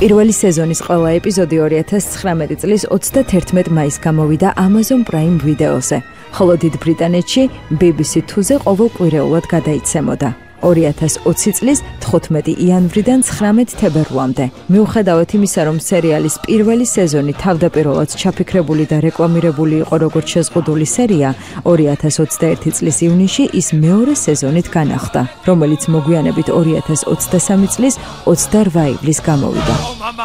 პირველი სეზონის ყველა ეპიზოდი 2019 წლის 31 მაისს გამოვიდა Amazon Prime Video-ზე, ხოლო დიდ ბრიტანეთში BBC 2-ზე ყოველკვირეულად გადაიცემოდა. 2020 წლის 15 იანვრიდან 19 თებერვლამდე. მიუხედავად იმისა, რომ სერიალის პირველი სეზონი თავდაპირველად ჩაფიქრებული და რეკლამირებული იყო როგორც შეზღუდული სერია, 2021 წლის ივნისში ის მეორე სეზონით განახლდა, რომელიც მოგვიანებით 2023 წლის 28 ივლისს გამოვიდა.